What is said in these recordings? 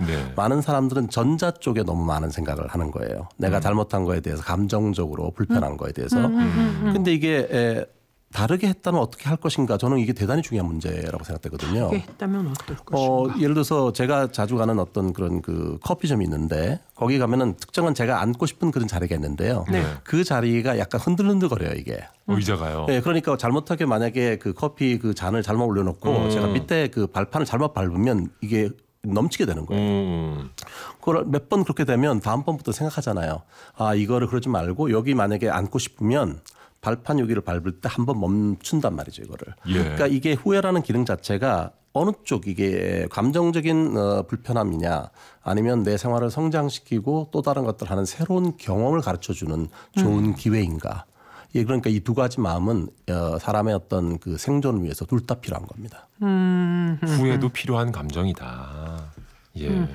네. 많은 사람들은 전자 쪽에 너무 많은 생각을 하는 거예요. 내가 잘못한 거에 대해서 감정적으로 불편한 거에 대해서. 근데 이게 다르게 했다면 어떻게 할 것인가 저는 이게 대단히 중요한 문제라고 생각되거든요. 다르게 했다면 어떨 것인가. 예를 들어서 제가 자주 가는 어떤 그런 그 커피점이 있는데 거기 가면은 특정한 제가 앉고 싶은 그런 자리가 있는데요. 네. 그 자리가 약간 흔들흔들거려요 이게. 의자가요. 네, 그러니까 잘못하게 만약에 그 커피 그 잔을 잘못 올려놓고 제가 밑에 그 발판을 잘못 밟으면 이게 넘치게 되는 거예요. 그걸 몇 번 그렇게 되면 다음번부터 생각하잖아요. 아 이거를 그러지 말고 여기 만약에 앉고 싶으면 발판 여기를 밟을 때 한번 멈춘단 말이죠 이거를. 예. 그러니까 이게 후회라는 기능 자체가 어느 쪽 이게 감정적인 불편함이냐 아니면 내 생활을 성장시키고 또 다른 것들 하는 새로운 경험을 가르쳐주는 좋은 기회인가. 예, 그러니까 이 두 가지 마음은 사람의 어떤 그 생존을 위해서 둘 다 필요한 겁니다. 후회도 필요한 감정이다. 예.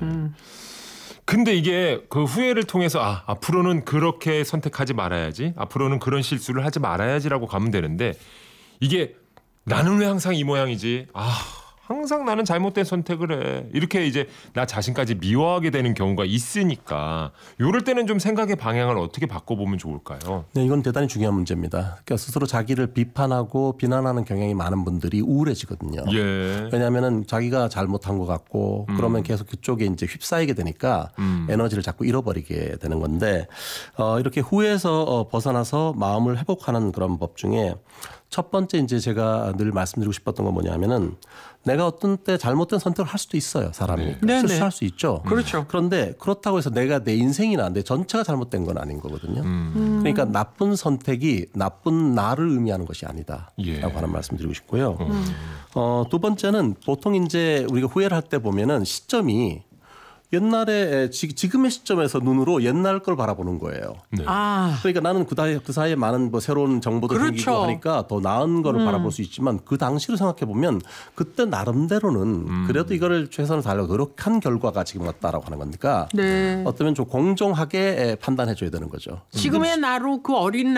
근데 이게 그 후회를 통해서 앞으로는 그렇게 선택하지 말아야지. 앞으로는 그런 실수를 하지 말아야지라고 가면 되는데 이게 나는 왜 항상 이 모양이지? 항상 나는 잘못된 선택을 해. 이렇게 이제 나 자신까지 미워하게 되는 경우가 있으니까 이럴 때는 좀 생각의 방향을 어떻게 바꿔보면 좋을까요? 네, 이건 대단히 중요한 문제입니다. 그러니까 스스로 자기를 비판하고 비난하는 경향이 많은 분들이 우울해지거든요. 예. 왜냐하면 자기가 잘못한 것 같고 그러면 계속 그쪽에 이제 휩싸이게 되니까 에너지를 자꾸 잃어버리게 되는 건데 이렇게 후회에서 벗어나서 마음을 회복하는 그런 법 중에 첫 번째 이제 제가 늘 말씀드리고 싶었던 건 뭐냐면은 내가 어떤 때 잘못된 선택을 할 수도 있어요. 사람이. 네. 실수할 수 있죠. 그렇죠. 그런데 그렇다고 해서 내가 내 인생이나 내 전체가 잘못된 건 아닌 거거든요. 그러니까 나쁜 선택이 나쁜 나를 의미하는 것이 아니다라고 예. 하는 말씀 드리고 싶고요. 두 번째는 보통 이제 우리가 후회를 할 때 보면은 시점이 옛날에 지금의 시점에서 눈으로 옛날 걸 바라보는 거예요. 네. 그러니까 나는 그 사이에 많은 뭐 새로운 정보도 그렇죠. 생기고 하니까 더 나은 거를 바라볼 수 있지만 그 당시를 생각해 보면 그때 나름대로는 그래도 이거를 최선을 다하려 노력한 결과가 지금 왔다라고 하는 거니까 네. 어쩌면 좀 공정하게 판단해 줘야 되는 거죠. 지금의 나로 그 어린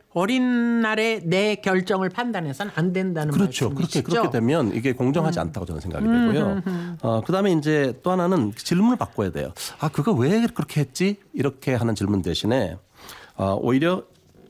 날의 내 결정을 판단해서는 안 된다는 그렇죠. 말씀이시죠? 그렇게 되면 이게 공정하지 않다고 저는 생각이 되고요. 그다음에 이제 또 하나는 질문을 바꿔야 돼요. 그거 왜 그렇게 했지? 이렇게 하는 질문 대신에 오히려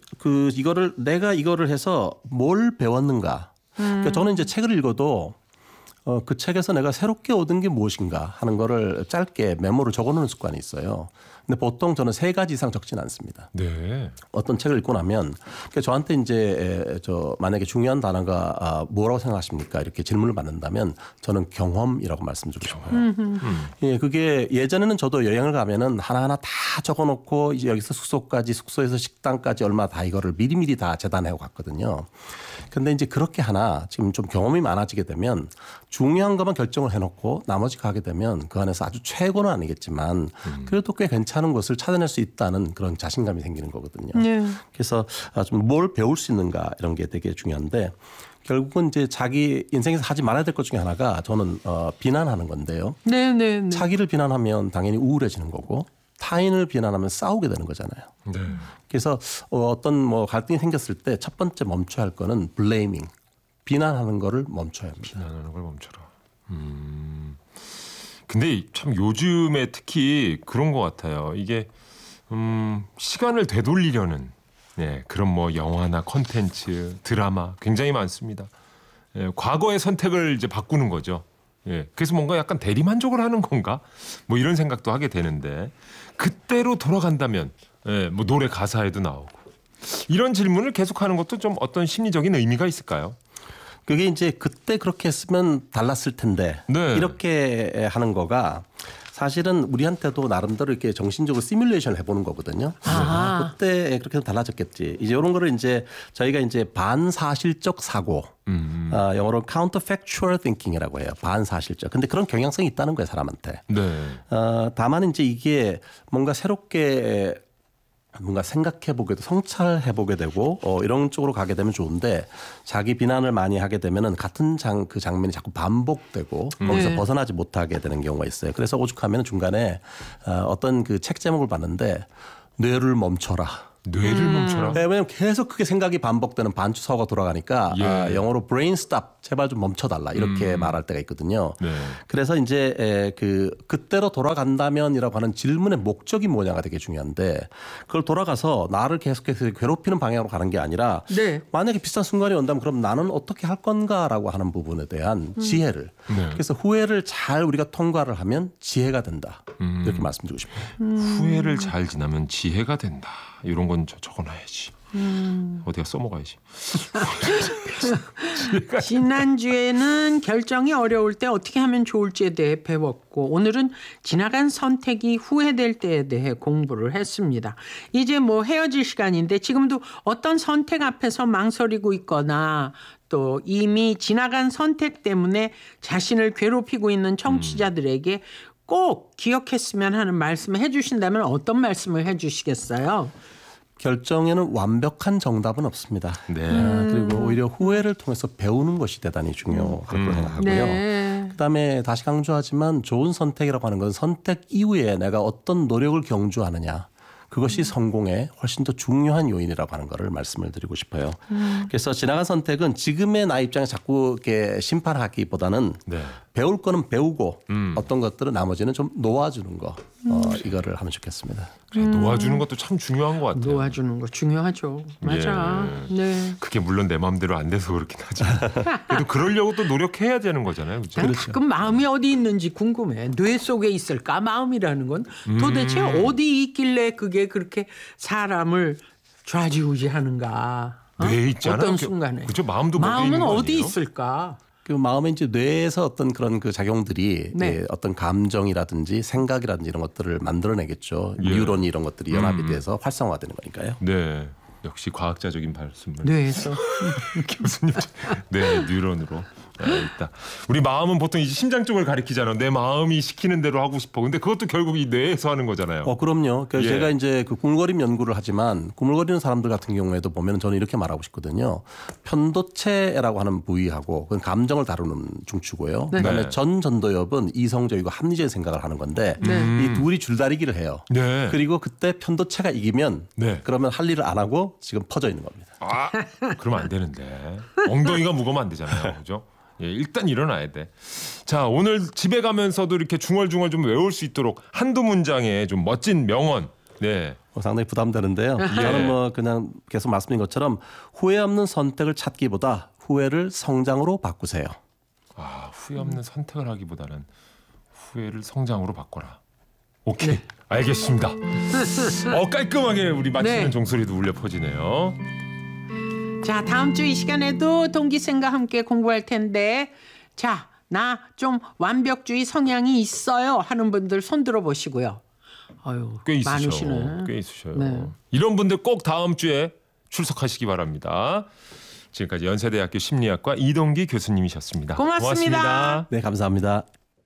내가 이거를 해서 뭘 배웠는가? 그러니까 저는 이제 책을 읽어도 그 책에서 내가 새롭게 얻은 게 무엇인가 하는 거를 짧게 메모를 적어놓는 습관이 있어요. 근데 보통 저는 3가지 이상 적지는 않습니다. 네. 어떤 책을 읽고 나면 그러니까 저한테 이제 만약에 중요한 단어가 뭐라고 생각하십니까? 이렇게 질문을 받는다면 저는 경험이라고 말씀드리고 싶어요. 예, 그게 예전에는 저도 여행을 가면은 하나하나 다 적어놓고 이제 여기서 숙소에서 식당까지 얼마 다 이거를 미리미리 다 재단하고 갔거든요. 근데 이제 그렇게 지금 좀 경험이 많아지게 되면 중요한 것만 결정을 해놓고 나머지 가게 되면 그 안에서 아주 최고는 아니겠지만 그래도 꽤 괜찮은 것을 찾아낼 수 있다는 그런 자신감이 생기는 거거든요. 네. 그래서 좀 뭘 배울 수 있는가 이런 게 되게 중요한데 결국은 이제 자기 인생에서 하지 말아야 될 것 중에 하나가 저는 비난하는 건데요. 네. 자기를 비난하면 당연히 우울해지는 거고 타인을 비난하면 싸우게 되는 거잖아요. 네. 그래서 어떤 갈등이 생겼을 때 첫 번째 멈춰야 할 거는 블레이밍, 비난하는 거를 멈춰야 합니다. 비난하는 걸 멈춰라. 근데 참 요즘에 특히 그런 것 같아요. 이게 시간을 되돌리려는 그런 영화나 콘텐츠, 드라마 굉장히 많습니다. 과거의 선택을 이제 바꾸는 거죠. 그래서 뭔가 약간 대리만족을 하는 건가? 이런 생각도 하게 되는데 그때로 돌아간다면 노래 가사에도 나오고 이런 질문을 계속하는 것도 좀 어떤 심리적인 의미가 있을까요? 그게 이제 그때 그렇게 했으면 달랐을 텐데 네. 이렇게 하는 거가 사실은 우리한테도 나름대로 이렇게 정신적으로 시뮬레이션을 해보는 거거든요. 그때 그렇게 달라졌겠지. 이제 이런 거를 이제 저희가 이제 반사실적 사고, 영어로 counterfactual thinking이라고 해요. 반사실적. 근데 그런 경향성이 있다는 거예요, 사람한테. 네. 다만 이제 이게 뭔가 새롭게 뭔가 생각해보게 성찰해보게 되고 이런 쪽으로 가게 되면 좋은데 자기 비난을 많이 하게 되면은 같은 그 장면이 자꾸 반복되고 거기서 벗어나지 못하게 되는 경우가 있어요. 그래서 오죽하면 중간에 어떤 그 책 제목을 봤는데 뇌를 멈춰라. 뇌를 멈춰라. 네, 왜냐하면 계속 그게 생각이 반복되는 반추 사고가 돌아가니까 예. 영어로 brain stop, 제발 좀 멈춰달라 이렇게 말할 때가 있거든요. 네. 그래서 이제 그때로 돌아간다면이라고 하는 질문의 목적이 뭐냐가 되게 중요한데 그걸 돌아가서 나를 계속해서 괴롭히는 방향으로 가는 게 아니라 네. 만약에 비슷한 순간이 온다면 그럼 나는 어떻게 할 건가라고 하는 부분에 대한 지혜를 네. 그래서 후회를 잘 우리가 통과를 하면 지혜가 된다 이렇게 말씀드리고 싶어요. 후회를 잘 지나면 지혜가 된다. 이런 건 적어놔야지. 어디가 써먹어야지. 지난주에는 결정이 어려울 때 어떻게 하면 좋을지에 대해 배웠고 오늘은 지나간 선택이 후회될 때에 대해 공부를 했습니다. 이제 뭐 헤어질 시간인데 지금도 어떤 선택 앞에서 망설이고 있거나 또 이미 지나간 선택 때문에 자신을 괴롭히고 있는 청취자들에게 꼭 기억했으면 하는 말씀을 해주신다면 어떤 말씀을 해주시겠어요? 결정에는 완벽한 정답은 없습니다. 네. 그리고 오히려 후회를 통해서 배우는 것이 대단히 중요할 거라고 생각하고요. 네. 그다음에 다시 강조하지만 좋은 선택이라고 하는 건 선택 이후에 내가 어떤 노력을 경주하느냐. 그것이 성공에 훨씬 더 중요한 요인이라고 하는 것을 말씀을 드리고 싶어요. 그래서 지나간 선택은 지금의 나 입장에 자꾸 이렇게 심판하기보다는 네. 배울 거는 배우고 어떤 것들은 나머지는 좀 놓아주는 거 이거를 하면 좋겠습니다. 그래, 놓아주는 것도 참 중요한 것 같아요. 놓아주는 거 중요하죠. 맞아. 예. 네. 그게 물론 내 마음대로 안 돼서 그렇긴 하지만 그래도 그러려고 또 노력해야 되는 거잖아요. 그렇죠? 난 가끔 마음이 어디 있는지 궁금해. 뇌 속에 있을까? 마음이라는 건 도대체 어디 있길래 그게 그렇게 사람을 좌지우지하는가? 뇌에 있잖아요. 어떤 순간에. 그죠? 마음도 거기에 마음은 있는 거 어디 아니에요? 있을까? 그 마음의 이제 뇌에서 어떤 그런 그 작용들이 네. 예, 어떤 감정이라든지 생각이라든지 이런 것들을 만들어내겠죠. 예. 뉴런이 이런 것들이 연합이 돼서 활성화되는 거니까요. 네. 역시 과학자적인 말씀을 뇌에서. 교수님. 네, 뉴런으로 있다. 우리 마음은 보통 이제 심장 쪽을 가리키잖아요. 내 마음이 시키는 대로 하고 싶어. 근데 그것도 결국 이 뇌에서 하는 거잖아요. 그럼요. 그래서 예. 제가 이제 그 구물거림 연구를 하지만 구물거리는 사람들 같은 경우에도 보면 저는 이렇게 말하고 싶거든요. 편도체라고 하는 부위하고 그건 감정을 다루는 중추고요. 그다음에 네. 전전도엽은 이성적이고 합리적인 생각을 하는 건데 이 둘이 줄다리기를 해요. 네. 그리고 그때 편도체가 이기면 네. 그러면 할 일을 안 하고 지금 퍼져 있는 겁니다. 아, 그러면 안 되는데. 엉덩이가 무거우면 안 되잖아요. 그죠? 예, 일단 일어나야 돼. 자, 오늘 집에 가면서도 이렇게 중얼중얼 좀 외울 수 있도록 한두 문장의 좀 멋진 명언. 네. 상당히 부담되는데요. 저는 뭐 그냥 계속 말씀드린 것처럼 후회 없는 선택을 찾기보다 후회를 성장으로 바꾸세요. 아, 후회 없는 선택을 하기보다는 후회를 성장으로 바꿔라. 오케이. 알겠습니다. 깔끔하게 우리 마치는 네. 종소리도 울려 퍼지네요. 자, 다음 주 이 시간에도 동기생과 함께 공부할 텐데 자, 나 좀 완벽주의 성향이 있어요 하는 분들 손 들어 보시고요. 아유, 꽤 있으셔. 많으시네. 꽤 있으셔요. 네. 이런 분들 꼭 다음 주에 출석하시기 바랍니다. 지금까지 연세대학교 심리학과 이동기 교수님이셨습니다. 고맙습니다. 네, 감사합니다.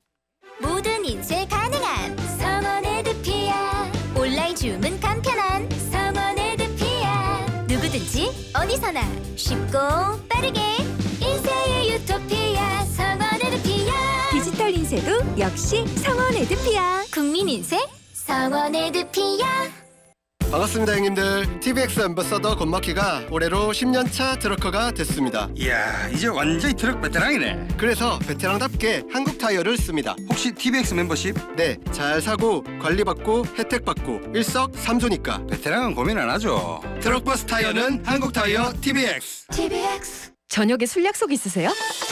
모든 인쇄 가능한 성원 에드피아 온라인 주문 간편한 성원 에드피아 누구든지 어디서나 쉽고 빠르게 인쇄의 유토피아 성원 에드피아 디지털 인쇄도 역시 성원 에드피아 국민 인쇄 성원 에드피아 반갑습니다 형님들. TBX 앰버서더 권마키가 올해로 10년차 트럭커가 됐습니다. 이야 이제 완전히 트럭 베테랑이네. 그래서 베테랑답게 한국 타이어를 씁니다. 혹시 TBX 멤버십? 네, 잘 사고 관리받고 혜택받고 일석삼조니까 베테랑은 고민 안 하죠. 트럭버스 타이어는 한국 타이어 TBX. TBX 저녁에 술 약속 있으세요?